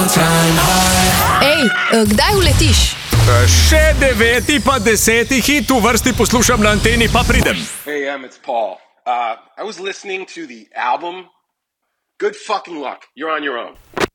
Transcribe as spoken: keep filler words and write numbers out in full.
Ej, kdaj uletiš? Še deveti pa deseti hit v vrsti poslušam na anteni, pa pridem. Hey, Em, it's Paul. Uh, I was listening to the album. Good fucking luck. You're on your own.